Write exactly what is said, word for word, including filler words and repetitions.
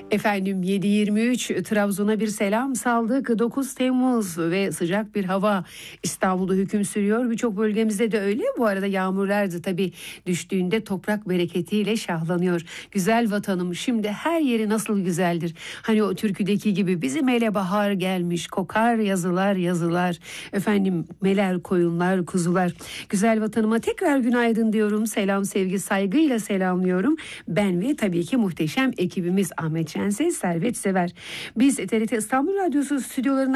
Efendim yedi yirmi üç Trabzon'a bir selam saldık. dokuz Temmuz ve sıcak bir hava İstanbul'da hüküm sürüyor. Birçok bölgemizde de öyle. Bu arada yağmurlar da tabii düştüğünde toprak bereketiyle şahlanıyor. Güzel vatanım, şimdi her yeri nasıl güzeldir. Hani o türküdeki gibi bizim ele bahar gelmiş, kokar yazılar yazılar. Efendim meler koyunlar kuzular. Güzel vatanıma tekrar günaydın diyorum. Selam, sevgi, saygıyla selamlıyorum. Ben ve tabii ki muhteşem ekibimiz Ahmet Şenses, Servet Sever. Biz T R T İstanbul Radyosu stüdyolarına